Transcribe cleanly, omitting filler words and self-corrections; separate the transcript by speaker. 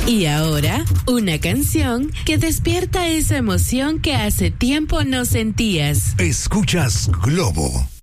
Speaker 1: Y ahora, una canción que despierta esa emoción que hace tiempo no sentías.
Speaker 2: Escuchas Globo.